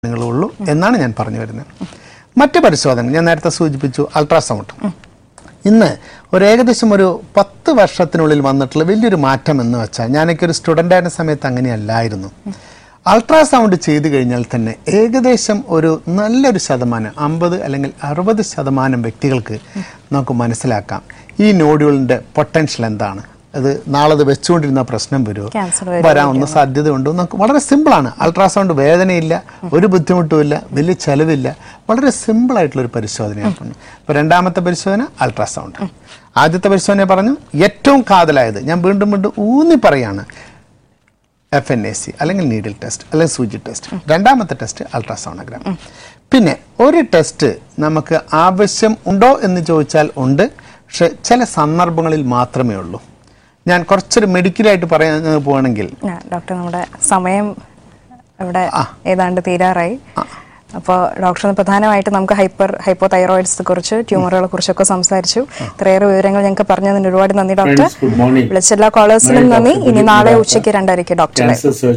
ഉള്ളൂ എന്നാണ് ഞാൻ പറഞ്ഞു വരുന്നത്. മറ്റ് പരിശോധന ഞാൻ നേരത്തെ സൂചിപ്പിച്ചു, അൾട്രാസൗണ്ട്. ഇന്ന് ഏകദേശം 10 വർഷത്തിനുള്ളിൽ വന്നിട്ടുള്ള വലിയൊരു മാറ്റം എന്ന് വെച്ചാൽ, ഞാനൊക്കെ ഒരു സ്റ്റുഡൻ്റ് ആയിരുന്ന സമയത്ത് അങ്ങനെയല്ലായിരുന്നു. അൾട്രാസൗണ്ട് ചെയ്തു കഴിഞ്ഞാൽ തന്നെ ഏകദേശം നല്ലൊരു ശതമാനം 50 അല്ലെങ്കിൽ 60% വ്യക്തികൾക്ക് നമുക്ക് മനസ്സിലാക്കാം ഈ നോഡ്യൂളിൻ്റെ പൊട്ടൻഷ്യൽ എന്താണ്, അത് നാളെ അത് വെച്ചുകൊണ്ടിരുന്ന പ്രശ്നം വരുമോ, വരാവുന്ന സാധ്യതയുണ്ടോ. നമുക്ക് വളരെ സിമ്പിളാണ്. അൾട്രാസൗണ്ട് വേദനയില്ല, ഒരു ബുദ്ധിമുട്ടുമില്ല, വലിയ ചിലവില്ല, വളരെ സിമ്പിളായിട്ടുള്ളൊരു പരിശോധനയാണ്. ഇപ്പോൾ രണ്ടാമത്തെ പരിശോധന അൾട്രാസൗണ്ട്. ആദ്യത്തെ പരിശോധന പറഞ്ഞു ഏറ്റവും കാതലായത്, ഞാൻ വീണ്ടും ഊന്നി പറയാണ്, FNAC അല്ലെങ്കിൽ നീഡിൽ ടെസ്റ്റ് അല്ലെങ്കിൽ സൂചി ടെസ്റ്റ്. രണ്ടാമത്തെ ടെസ്റ്റ് അൾട്രാസോണോഗ്രാം. പിന്നെ ഒരു ടെസ്റ്റ് നമുക്ക് ആവശ്യം ഉണ്ടോ എന്ന് ചോദിച്ചാൽ ഉണ്ട്, പക്ഷെ ചില സന്ദർഭങ്ങളിൽ മാത്രമേ ഉള്ളൂ. ഞാൻ കുറച്ചൊരു മെഡിക്കലായിട്ട് പറയാൻ പോവാണെങ്കിൽ, ഡോക്ടർ നമ്മുടെ സമയം ഇവിടെ ഏതാണ്ട് തീരാറായി. അപ്പോൾ ഡോക്ടർ പ്രധാനമായിട്ട് നമുക്ക് ഹൈപ്പോതൈറോയിഡ്സിനെ കുറിച്ച്, ട്യൂമറുകളെ കുറിച്ചൊക്കെ സംസാരിച്ചു. ഇത്രയേറെ വിവരങ്ങൾ ഞങ്ങൾക്ക് പറഞ്ഞതിന് ഒരുപാട് നന്ദി ഡോക്ടർ. വിളിച്ച എല്ലാ കോളേഴ്സിനും നന്ദി. ഇനി നാളെ ഉച്ചയ്ക്ക് 2:30 ഡോക്ടറെ.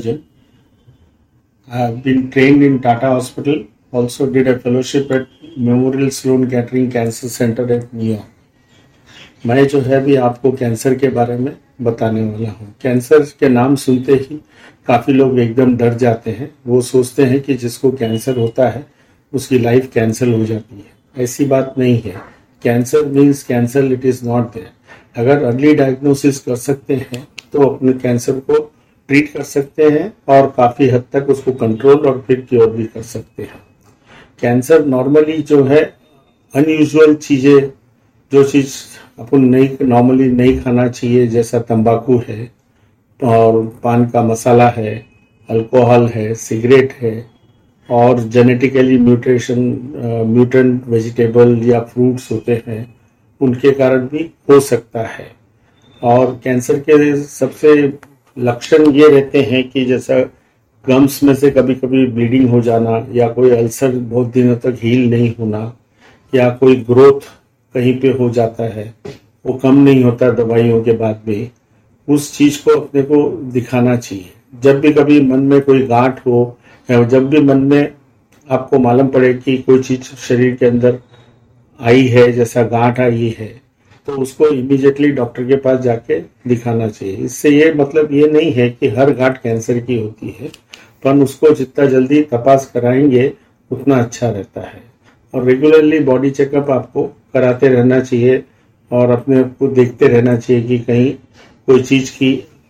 Also did a fellowship at Memorial Sloan Kettering Cancer Center at New York. मैं जो है भी आपको कैंसर के बारे में बताने वाला हूँ. कैंसर के नाम सुनते ही काफी लोग एकदम डर जाते हैं. वो सोचते हैं कि जिसको कैंसर होता है उसकी लाइफ कैंसल हो जाती है. ऐसी बात नहीं है. Cancer means cancer, it is not there. अगर अर्ली डायग्नोसिस कर सकते हैं तो अपने कैंसर को ट्रीट कर सकते हैं और काफी हद तक उसको कंट्रोल और फिर क्योर भी कर सकते हैं. कैंसर नॉर्मली जो है अनयूजुअल चीजें, जो चीज अपन नॉर्मली नहीं खाना चाहिए, जैसा तंबाकू है और पान का मसाला है, अल्कोहल है, सिगरेट है और जेनेटिकली म्यूटेंट वेजिटेबल या फ्रूट्स होते हैं, उनके कारण भी हो सकता है. और कैंसर के सबसे लक्षण ये रहते हैं कि जैसा गम्स में से कभी कभी ब्लीडिंग हो जाना, या कोई अल्सर बहुत दिनों तक हील नहीं होना, या कोई ग्रोथ कहीं पे हो जाता है, वो कम नहीं होता दवाइयों के बाद भी. उस चीज को अपने को दिखाना चाहिए. जब भी कभी मन में कोई गांठ हो, या जब भी मन में आपको मालूम पड़े कि कोई चीज शरीर के अंदर आई है, जैसा गांठ आई है, तो उसको इमीडिएटली डॉक्टर के पास जाके दिखाना चाहिए. इससे ये मतलब ये नहीं है कि हर गांठ कैंसर की होती है, पर उसको जितना जल्दी तपास कराएंगे उतना अच्छा रहता है. और रेगुलरली बॉडी चेकअप आपको कराते रहना चाहिए और अपने आप को देखते रहना चाहिए कि कहीं कोई चीज की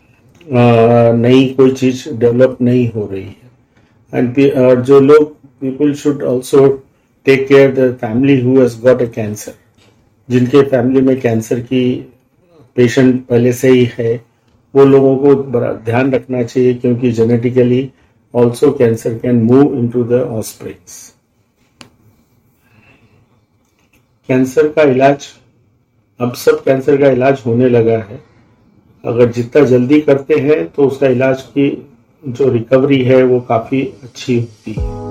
नई कोई चीज डेवलप नहीं हो रही है. एंड जो लोग, people should also take care the family who has got a cancer. जिनके फैमिली में कैंसर की पेशेंट पहले से ही है, वो लोगों को बड़ा ध्यान रखना चाहिए, क्योंकि genetically also cancer can move into the offsprings. Cancer का इलाज, अब सब कैंसर का इलाज होने लगा है. अगर जितना जल्दी करते हैं तो उसका इलाज की जो रिकवरी है वो काफी अच्छी होती है.